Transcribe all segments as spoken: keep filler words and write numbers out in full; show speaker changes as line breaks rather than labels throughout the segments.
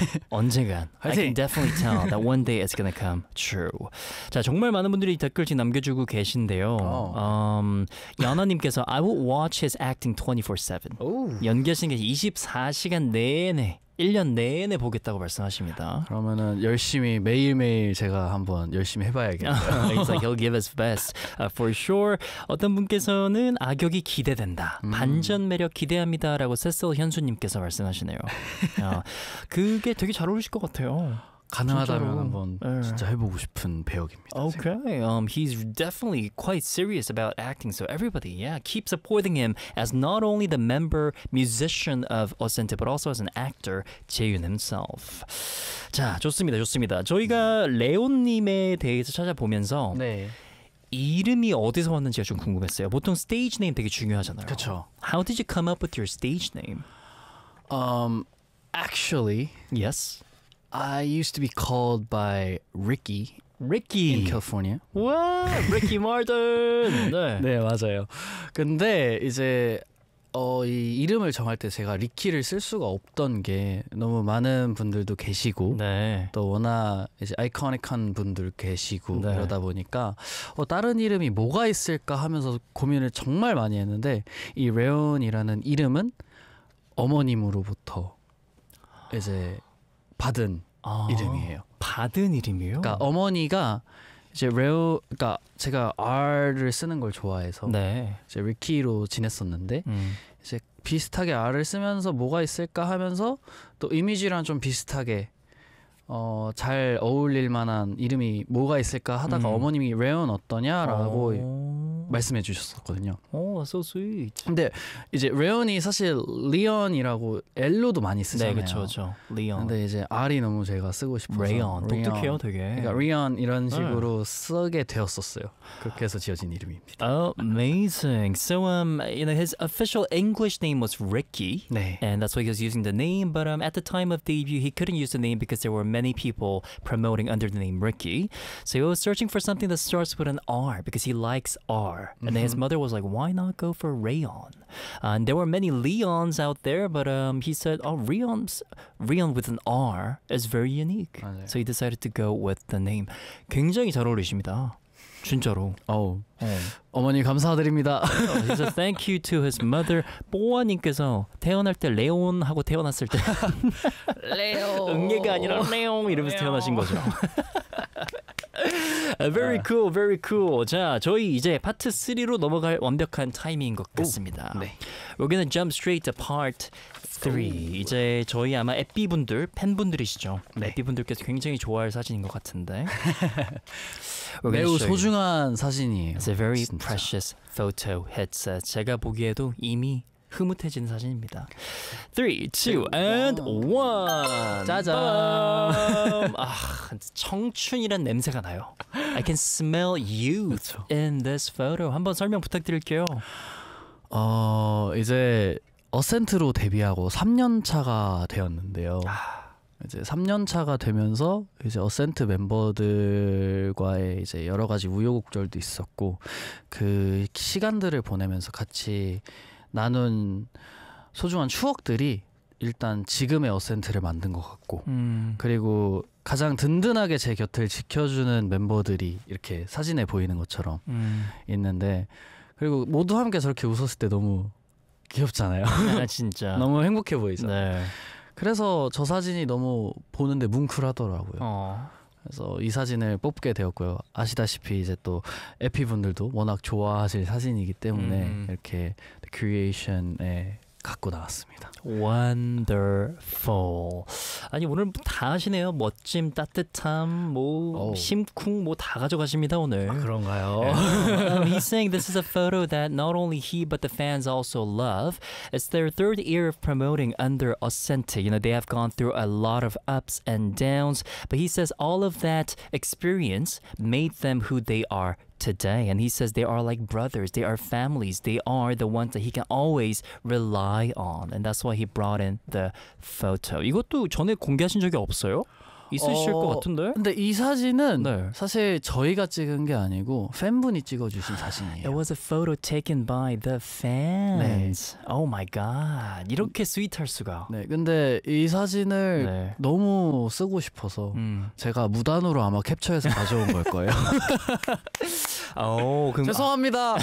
언젠간. I can definitely tell that one day it's gonna come true. 자, 정말 많은 분들이 댓글 지금 남겨주고 계신데요. Oh. Um, 연아님께서 I will watch his acting twenty-four seven. 연기하시는 게 이십사 시간 내내 일 년 내내 보겠다고 말씀하십니다.
그러면은 열심히 매일매일 제가 한번 열심히 해봐야겠네요.
It's like he'll give his best uh, for sure. 어떤 분께서는 악역이 기대된다. 음. 반전 매력 기대합니다라고 세슬 현수님께서 말씀하시네요. 야, 그게 되게 잘 어울리실 것 같아요.
가능하다면
진짜로.
한번
네.
진짜 해보고 싶은 배역입니다.
Okay, um, he's definitely quite serious about acting, so everybody, yeah, keep supporting him as not only the member musician of Osente, but also as an actor, 재윤 himself. 자, 좋습니다, 좋습니다. 저희가 레온님에 대해서 찾아보면서
네.
이름이 어디서 왔는지가 좀 궁금했어요. 보통 stage name 되게 중요하잖아요.
그렇죠.
How did you come up with your stage name?
Um, actually,
yes.
I used to be called by Ricky.
Ricky.
In California.
와, Ricky Martin. 네.
네, 맞아요. 근데 이제 어, 이 이름을 정할 때 제가 리키를 쓸 수가 없던 게 너무 많은 분들도 계시고
네.
또 워낙 이제 아이코닉한 분들 계시고
네.
그러다 보니까 어, 다른 이름이 뭐가 있을까 하면서 고민을 정말 많이 했는데 이 레온이라는 이름은 어머님으로부터 이제 받은
아,
이름이에요.
받은 이름이요?
그러니까 어머니가 이제 레오, 그러니까 제가 R를 쓰는 걸 좋아해서
네.
이제 리키로 지냈었는데
음.
이제 비슷하게 R을 쓰면서 뭐가 있을까 하면서 또 이미지랑 좀 비슷하게 어, 잘 어울릴 만한 이름이 뭐가 있을까 하다가
음.
어머님이 레온 어떠냐라고
오.
말씀해 주셨었거든요.
오, so sweet.
근데 이제 레온이 사실 리언이라고 L로도 많이 쓰잖아요.
네, 그렇죠. 리온.
근데 이제 R이 너무 제가 쓰고 싶어서
레온. 똑똑해요, 되게.
그러니까 리언 이런 식으로
네.
쓰게 되었었어요. 그렇게 해서 지어진 이름입니다.
Oh, amazing. So, um, you know, his official English name was Ricky.
네.
And that's why he was using the name. But um, at the time of debut, he couldn't use the name because there were many people promoting under the name Ricky. So he was searching for something that starts with an R because he likes R. And then his mother was like, why not go for Rayon? Uh, and there were many Leons out there, but um, he said, oh, Rayon's, Rayon with an R is very unique.
맞아요.
So he decided to go with the name. 굉장히 잘 어울리십니다. 진짜로.
어우,
어.
어머니 감사드립니다.
He said thank you to his mother. 뽀아님께서 태어날 때 레온 하고 태어났을 때
레오
응애가 아니라 레옹 이러면서 태어나신 거죠. Very cool, very cool. 자, 저희 이제 파트 쓰리로 넘어갈 완벽한 타이밍인 것 같습니다.
오, 네.
We're gonna jump straight to part three. 이제 저희 아마 에삐분들, 팬분들이시죠.
네.
에삐분들께서 굉장히 좋아할 사진인 것 같은데.
매우 소중한 사진이에요.
It's a very
진짜.
precious photo. It's uh, 제가 보기에도 이미 흐뭇해진 사진입니다. Three, two, and one.
짜잔.
아, 청춘이란 냄새가 나요. I can smell youth
그렇죠.
in this photo. 한번 설명 부탁드릴게요.
어, 이제 어센트로 데뷔하고 삼 년 차가 되었는데요. 이제 삼 년 차가 되면서 이제 어센트 멤버들과의 이제 여러 가지 우여곡절도 있었고 그 시간들을 보내면서 같이 나눈 소중한 추억들이 일단 지금의 어센트를 만든 것 같고
음.
그리고 가장 든든하게 제 곁을 지켜주는 멤버들이 이렇게 사진에 보이는 것처럼
음.
있는데 그리고 모두 함께 저렇게 웃었을 때 너무 귀엽잖아요.
아, 진짜.
너무 행복해 보이죠.
네.
그래서 저 사진이 너무 보는데 뭉클하더라고요.
어.
그래서 이 사진을 뽑게 되었고요. 아시다시피 이제 또 에피 분들도 워낙 좋아하실 사진이기 때문에
음.
이렇게 크리에이션에 갖고 나왔습니다.
Wonderful. 아니 오늘 다 하시네요. 멋짐, 따뜻함, 뭐
오.
심쿵 뭐 다 가져가십니다 오늘.
그런가요?
um, he's saying this is a photo that not only he but the fans also love. It's their third year of promoting under Osente. You know, they have gone through a lot of ups and downs, but he says all of that experience made them who they are today. And he says they are like brothers, they are families, they are the ones that he can always rely on. And that's why he brought in the photo. 이것도 전에 공개하신 적이 없어요? 있으실
어,
것 같은데?
근데 이 사진은
네.
사실 저희가 찍은 게 아니고 팬분이 찍어주신 사진이에요.
It was a photo taken by the fans. Oh my god. 이렇게 스윗할 수가.
네, 근데 이 사진을
네.
너무 쓰고 싶어서
음.
제가 무단으로 아마 캡처해서 가져온 걸 거예요.
오, 그럼
죄송합니다.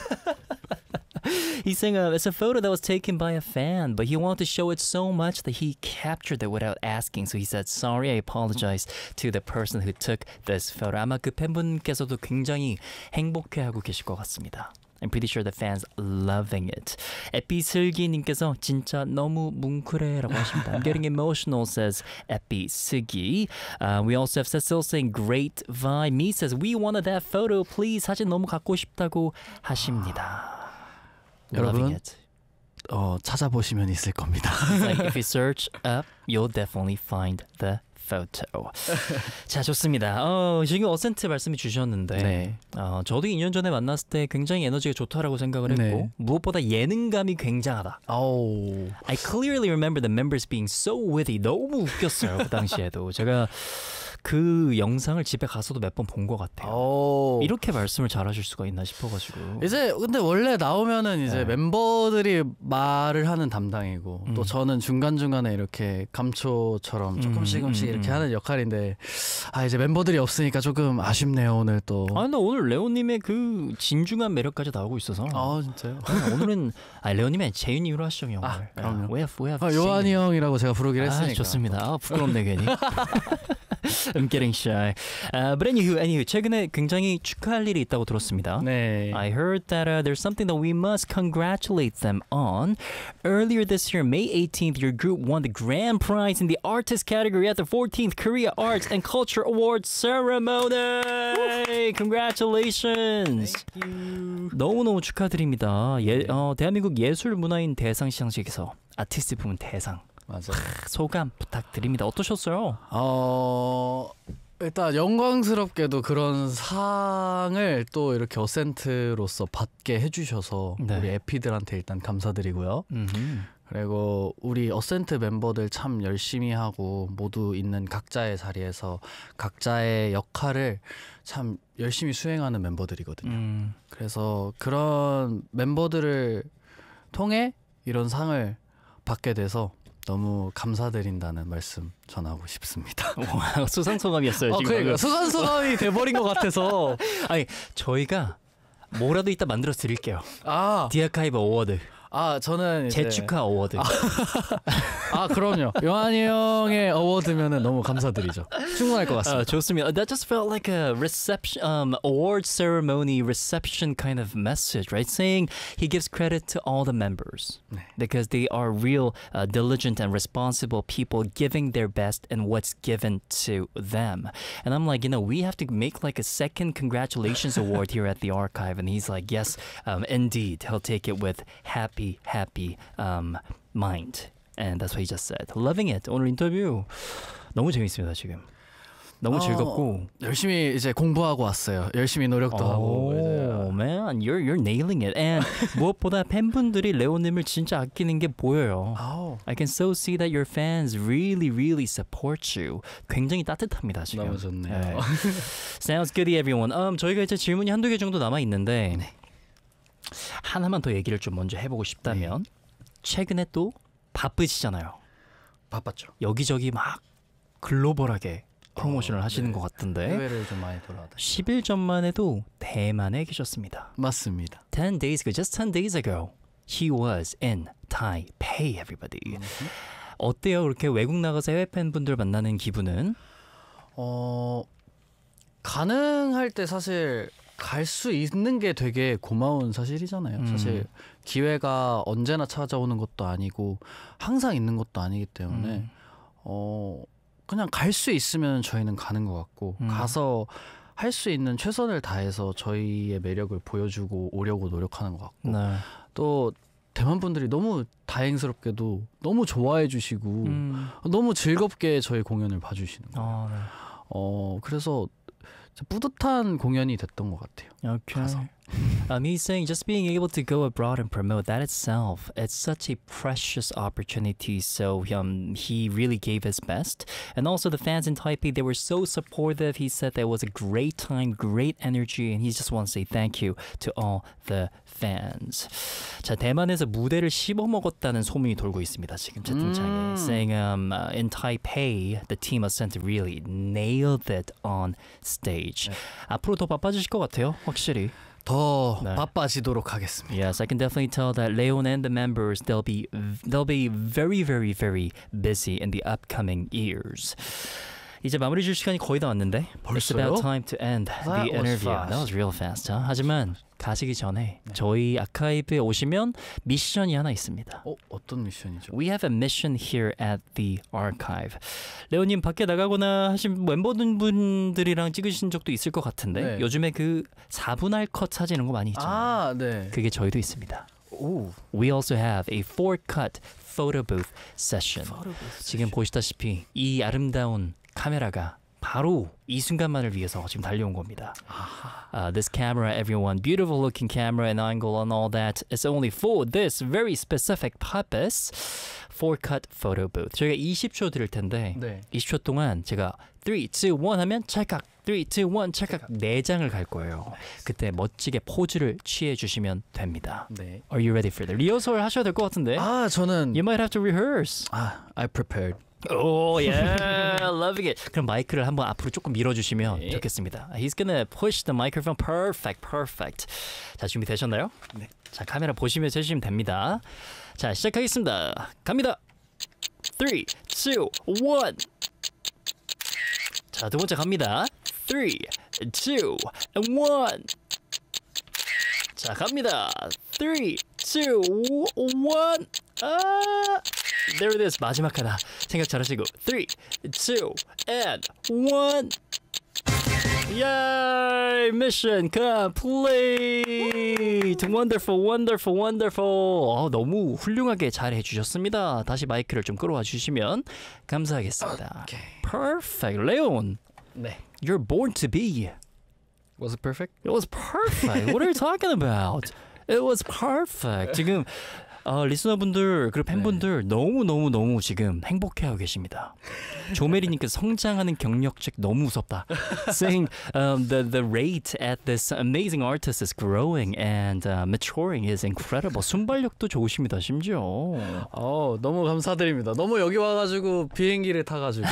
He's saying uh, it's a photo that was taken by a fan, but he wanted to show it so much that he captured it without asking. So he said, sorry, I apologize to the person who took this photo. 아마 그 팬분께서도 굉장히 행복해하고 계실 것 같습니다. I'm pretty sure the fans loving it. 에피슬기님께서 진짜 너무 뭉클해라고 하십니다. I'm getting emotional, says 에피슬기. Uh, we also have Cecil saying great vibe. Me says we wanted that photo, please. 사진 너무 갖고 싶다고 하십니다.
여러분,
Loving it.
어, 찾아보시면 있을 겁니다.
It's like if you search up, you'll definitely find the photo. 자, 좋습니다. 어, 지금 어센트 말씀해 주셨는데
네.
어, 저도 이 년 전에 만났을 때 굉장히 에너지가 좋다라고 생각을 했고
네.
무엇보다 예능감이 굉장하다.
오.
I clearly remember the members being so witty. 너무 웃겼어요. 그 당시에도. 제가 그 영상을 집에 가서도 몇 번 본 것 같아요.
오.
이렇게 말씀을 잘하실 수가 있나 싶어가지고.
이제 근데 원래 나오면은 이제
네.
멤버들이 말을 하는 담당이고
음.
또 저는 중간 중간에 이렇게 감초처럼 조금씩
음,
조금씩
음,
이렇게
음.
하는 역할인데 아 이제 멤버들이 없으니까 조금 아쉽네요 오늘 또.
아, 나 오늘 레오님의 그 진중한 매력까지 나오고 있어서.
아 진짜요?
어, 오늘은 아, 레오님의 재윤이 로 하시죠, 영어를.
아, 그럼요.
We have, we have
아, 요한이 형이라고 제가 부르기로 했으니까.
아, 좋습니다. 아, 부끄럽네 괜히. I'm getting shy. Uh, but anywho, anywho, 최근에 굉장히 축하할 일이 있다고 들었습니다.
네.
I heard that uh, there's something that we must congratulate them on. Earlier this year, May eighteenth, your group won the grand prize in the artist category at the fourteenth Korea Arts and Culture Awards ceremony. Congratulations.
Thank you.
너무너무 축하드립니다. 예, 어, 대한민국 예술문화인 대상 시상식에서 아티스트 부문 대상.
맞아.
소감 부탁드립니다. 어떠셨어요?
어 일단 영광스럽게도 그런 상을 또 이렇게 어센트로서 받게 해주셔서
네.
우리 에피들한테 일단 감사드리고요.
음흠.
그리고 우리 어센트 멤버들 참 열심히 하고 모두 있는 각자의 자리에서 각자의 역할을 참 열심히 수행하는 멤버들이거든요.
음.
그래서 그런 멤버들을 통해 이런 상을 받게 돼서 너무 감사드린다는 말씀 전하고 싶습니다.
와, 수상소감이었어요.
어,
지금
그러니까
방금.
수간소감이 돼버린 것 같아서.
아니 저희가 뭐라도 이따 만들어 드릴게요.
아,
디아카이브 어워드,
아 저는 이제
재축하 어워드.
아 그럼요. 요한이 형의 어워드면은 너무 감사드리죠. 충분할 것 같습니다.
아, 좋습니다. That just felt like a reception, um, award ceremony reception kind of message, right? Saying he gives credit to all the members
네.
because they are real, uh, diligent and responsible people giving their best in what's given to them. And I'm like, you know, we have to make like a second congratulations award here at the archive. And he's like, yes, um, indeed, he'll take it with happy, happy um, mind. And that's what he just said. Loving it. 오늘 인터뷰 너무 재밌습니다 지금. 너무
어,
즐겁고.
열심히 이제 공부하고 왔어요. 열심히 노력도 하고.
Oh
이제.
man, you're you're nailing it. And 무엇보다 팬분들이 레오님을 진짜 아끼는 게 보여요.
아우,
I can so see that your fans really, really support you. 굉장히 따뜻합니다 지금.
너무 좋네요.
네. Sounds good, everyone. Um, 저희가 이제 질문이 한두 개 정도 남아 있는데 하나만 더 얘기를 좀 먼저 해보고 싶다면 최근에 또 바쁘시잖아요.
바빴죠.
여기저기 막 글로벌하게 프로모션을
어,
하시는
네.
것 같은데
해외를 좀 많이 돌아다니.
십 일 전만 해도 대만에 계셨습니다.
맞습니다.
ten days ago, just ten days ago, he was in Taipei, everybody. 어때요? 그렇게 외국 나가서 해외 팬분들 만나는 기분은?
어 가능할 때 사실 갈 수 있는 게 되게 고마운 사실이잖아요.
음.
사실 기회가 언제나 찾아오는 것도 아니고 항상 있는 것도 아니기 때문에
음.
어 그냥 갈 수 있으면 저희는 가는 것 같고
음.
가서 할 수 있는 최선을 다해서 저희의 매력을 보여주고 오려고 노력하는 것 같고
네.
또 대만 분들이 너무 다행스럽게도 너무 좋아해 주시고
음.
너무 즐겁게 저희 공연을 봐주시는 거예요.
아, 네.
어 그래서 뿌듯한 공연이 됐던 것 같아요.
오케이.
가서.
Um, he's saying just being able to go abroad and promote that itself, it's such a precious opportunity. So um, he really gave his best. And also the fans in Taipei, they were so supportive. He said there was a great time, great energy, and he just wants to say thank you to all the fans. 자, 대만에서 무대를 씹어 먹었다는 소문이 돌고 있습니다. 지금 채팅창에.
음.
Saying um, uh, in Taipei, the team Ascent really nailed it on stage.
네.
앞으로 더 바빠지실 것 같아요. 확실히.
더
네.
바빠지도록 하겠습니다.
Yes, I can definitely tell that Leon and the members they'll be they'll be very very very busy in the upcoming years. 이제 마무리 줄 시간이 거의 다 왔는데 It's
벌써요?
about time to end
That
the
was
interview.
fast.
That was real fast. huh? 하지만 가시기 전에
네.
저희 아카이브에 오시면 미션이 하나 있습니다.
어, 어떤 미션이죠?
We have a mission here at the archive. 레오님 밖에 나가거나 하신 멤버분들이랑 찍으신 적도 있을 것 같은데
네.
요즘에 그 사 분할 컷 사진 이런 거 많이 있잖아요.
아, 네.
그게 저희도 있습니다.
오.
We also have a four cut photo booth session. 지금 보시다시피 이 아름다운 카메라가 바로 이 순간만을 위해서 지금 달려온 겁니다. Uh, this camera, everyone, beautiful looking camera and angle and all that, is only for this very specific purpose. four cut photo booth. 저희가 이십 초 드릴 텐데
네.
이십 초 동안 제가 three, two, one 하면 찰칵 three, two, one 찰칵 네 장을 갈 거예요. 그때 멋지게 포즈를 취해 주시면 됩니다.
네.
Are you ready for the 리허설 하셔야 될 것 같은데?
아, 저는
You might have to rehearse.
아, I prepared.
Oh yeah, loving it. 그럼 마이크를 한번 앞으로 조금 밀어주시면
네.
좋겠습니다. He's gonna push the microphone. Perfect, perfect. 자, 준비 되셨나요?
네.
자, 카메라 보시면서 해주시면 됩니다. 자, 시작하겠습니다. 갑니다. three, two, one. 자, 두 번째 갑니다. three, two, one. 자, 갑니다. three, two, one. 아, there it is. 마지막 하나. 생각 잘하시고. three, two, and one. Yay! Mission complete! Wonderful, wonderful, wonderful. 어, 너무 훌륭하게 잘 해주셨습니다. 다시 마이크를 좀 끌어와 주시면 감사하겠습니다.
Okay.
Perfect. Leon,
네.
you're born to be.
Was it perfect?
It was perfect. What are you talking about? It was perfect. 지금 어, 리스너분들 그리고 팬분들 너무 너무 너무 지금 행복해하고 계십니다. 조메리님께서 성장하는 경력직 너무 무섭다. Saying um, the the rate at this amazing artist is growing and uh, maturing is incredible. 순발력도 좋으십니다. 심지어.
어, 너무 감사드립니다. 너무 여기 와가지고 비행기를 타가지고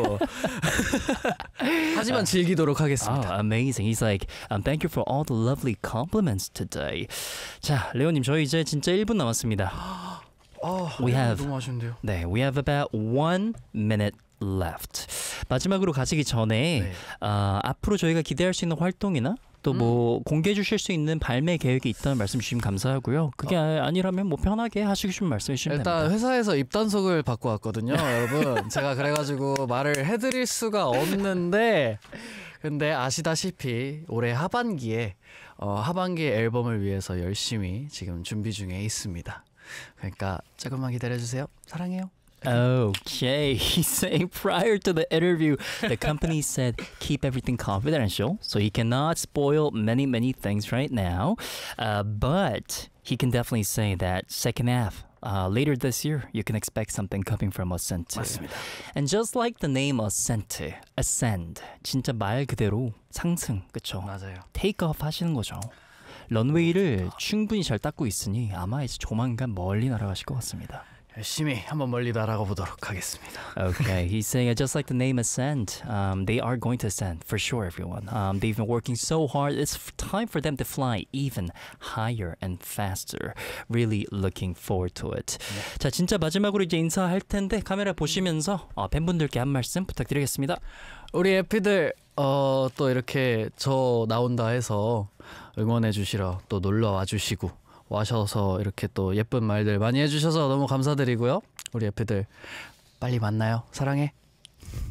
하지만 즐기도록 하겠습니다.
Oh, amazing. He's like, um, thank you for all the lovely compliments today. 자, 레오님 저희 이제 진짜 일 분 남았습니다.
아,
We
너무
have-
너무 아쉬운데요.
네, we have about one minute left. 마지막으로 가시기 전에
네.
어, 앞으로 저희가 기대할 수 있는 활동이나 또 뭐 공개해 주실 수 있는 발매 계획이 있다는 말씀 주시면 감사하고요. 그게 아니라면 뭐 편하게 하시고 싶은 말씀 주시면
일단
됩니다.
회사에서 입단속을 받고 왔거든요, 여러분. 제가 그래가지고 말을 해드릴 수가 없는데, 근데 아시다시피 올해 하반기에 어, 하반기 앨범을 위해서 열심히 지금 준비 중에 있습니다. 그러니까 조금만 기다려주세요. 사랑해요.
Okay, he's saying prior to the interview, the company said keep everything confidential, so he cannot spoil many, many things right now. Uh, but he can definitely say that second half, uh, later this year, you can expect something coming from Ascent.
맞습니다.
And just like the name Ascent, ascend, 진짜 말 그대로 상승, 그쵸?
맞아요.
테이크 오프 하시는 거죠. 런웨이를 충분히 잘 닦고 있으니 아마 이제 조만간 멀리 날아가실 것 같습니다.
열심히 한번 멀리 날아가 보도록 하겠습니다.
Okay, he's saying it just like the name Ascend. Um, they are going to ascend for sure, everyone. Um, they've been working so hard. It's f- time for them to fly even higher and faster. Really looking forward to it. 자, 진짜 마지막으로 이제 인사할 텐데 카메라 보시면서 어, 팬분들께 한 말씀 부탁드리겠습니다.
우리 에피들 어, 또 이렇게 저 나온다 해서 응원해 주시러 또 놀러 와 주시고 와셔서 이렇게 또 예쁜 말들 많이 해주셔서 너무 감사드리고요. 우리 에피들 빨리 만나요. 사랑해.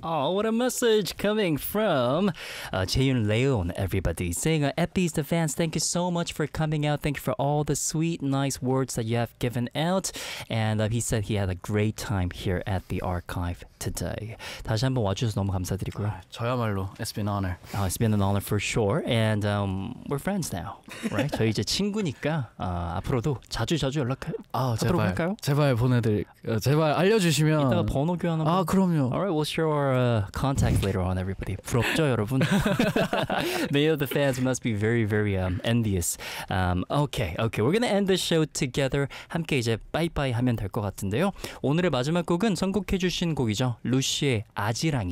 Oh, what a message coming from uh, Jaeyoon Leon, everybody. Saying, uh, Eppies, the fans, thank you so much for coming out. Thank you for all the sweet, nice words that you have given out. And uh, he said he had a great time here at the archive today. 다시 한번 와주셔서 너무 감사드리고요.
저야말로 it's been an honor.
Uh, it's been an honor for sure. And um, we're friends now, right? 저희 이제 친구니까 uh, 앞으로도 자주 자주 연락해.
아,
하도록
제발,
할까요?
제발 보내드릴, 어, 제발 알려주시면.
이따가 번호 교환 한번.
아, 그럼요.
All right, we'll share our uh, contacts later on, everybody. 부럽죠, 여러분? Many of the fans must be very, very um, envious. Um, okay, okay. We're gonna end the show together. 함께 이제 빠이빠이 하면 될 것 같은데요. 오늘의 마지막 곡은 선곡해주신 곡이죠. 루시의 아지랑이.